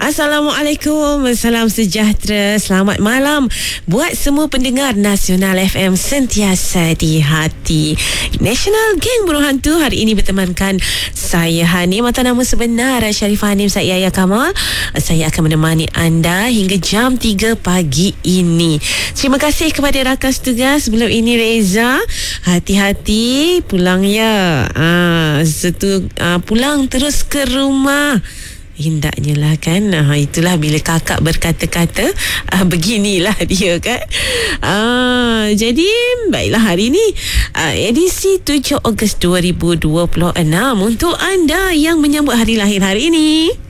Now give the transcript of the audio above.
Assalamualaikum, salam sejahtera, selamat malam buat semua pendengar Nasional FM sentiasa di hati. National Gang Burung Hantu hari ini bertemankan saya Hanim, atau nama sebenar Sharifah Hanim Saiyaya Kamal. Saya akan menemani anda hingga jam 3 pagi ini. Terima kasih kepada rakan tugas sebelum ini, Reza. Hati-hati pulang ya. Pulang terus ke rumah. Hendaknya lah kan. Itulah bila kakak berkata-kata, beginilah dia kan. Jadi baiklah, hari ini edisi 7 Ogos 2026 untuk anda yang menyambut hari lahir hari ini.